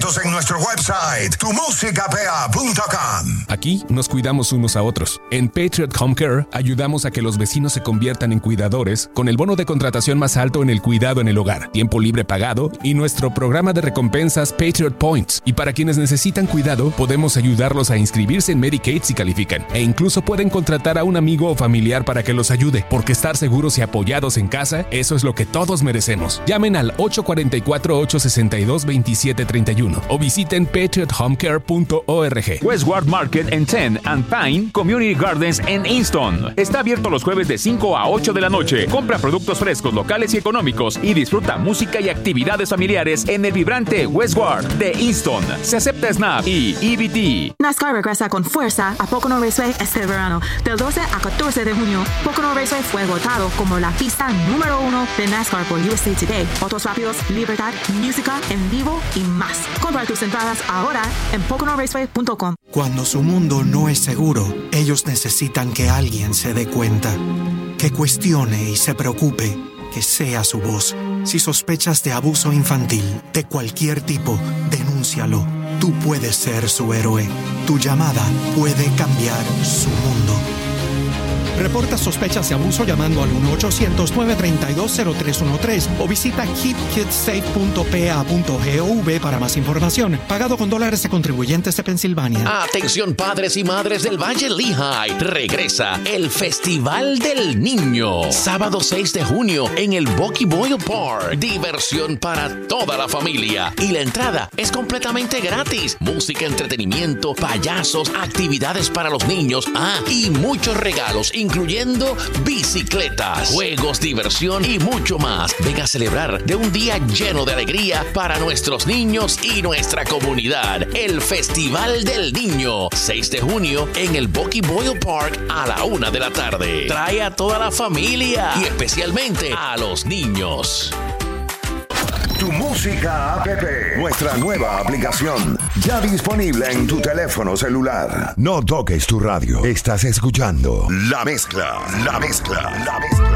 Visítanos en nuestro website, tumusicapea.com. Aquí nos cuidamos unos a otros. En Patriot Home Care ayudamos a que los vecinos se conviertan en cuidadores con el bono de contratación más alto en el cuidado en el hogar, tiempo libre pagado y nuestro programa de recompensas Patriot Points. Y para quienes necesitan cuidado, podemos ayudarlos a inscribirse en Medicaid si califican. E incluso pueden contratar a un amigo o familiar para que los ayude, porque estar seguros y apoyados en casa, eso es lo que todos merecemos. Llamen al 844-862-2731 o visiten patriothomecare.org. Westward Market en 10 and Pine Community Gardens en Easton. Está abierto los jueves de 5 a 8 de la noche. Compra productos frescos, locales y económicos y disfruta música y actividades familiares en el vibrante Westward de Easton. Se acepta SNAP y EBT. NASCAR regresa con fuerza a Pocono Raceway este verano. Del 12 a 14 de junio, Pocono Raceway fue votado como la pista número 1 de NASCAR por USA Today. Autos rápidos, libertad, música en vivo y más. Compra tus entradas ahora en PoconoRaceway.com. Cuando su mundo no es seguro, ellos necesitan que alguien se dé cuenta, que cuestione y se preocupe, que sea su voz. Si sospechas de abuso infantil, de cualquier tipo, denúncialo. Tú puedes ser su héroe. Tu llamada puede cambiar su mundo. Reporta sospechas de abuso llamando al 1-800-932-0313 o visita keepkidssafe.pa.gov para más información. Pagado con dólares de contribuyentes de Pensilvania. Atención padres y madres del Valle Lehigh. Regresa el Festival del Niño. Sábado 6 de junio en el Bucky Boyle Park. Diversión para toda la familia. Y la entrada es completamente gratis. Música, entretenimiento, payasos, actividades para los niños. Y muchos regalos, incluyendo bicicletas, juegos, diversión y mucho más. Ven a celebrar de un día lleno de alegría para nuestros niños y nuestra comunidad. El Festival del Niño, 6 de junio en el Bucky Boyle Park a la 1 de la tarde. Trae a toda la familia y especialmente a los niños. Tu Música App, nuestra nueva aplicación, ya disponible en tu teléfono celular. No toques tu radio. Estás escuchando La Mezcla, La Mezcla, La Mezcla.